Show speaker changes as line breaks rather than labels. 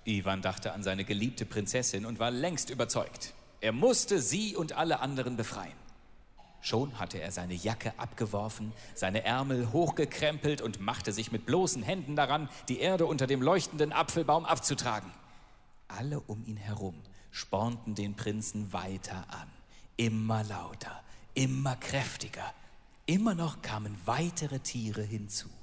Iwan dachte an seine geliebte Prinzessin und war längst überzeugt. Er musste sie und alle anderen befreien. Schon hatte er seine Jacke abgeworfen, seine Ärmel hochgekrempelt und machte sich mit bloßen Händen daran, die Erde unter dem leuchtenden Apfelbaum abzutragen. Alle um ihn herum spornten den Prinzen weiter an. Immer lauter, immer kräftiger. Immer noch kamen weitere Tiere hinzu.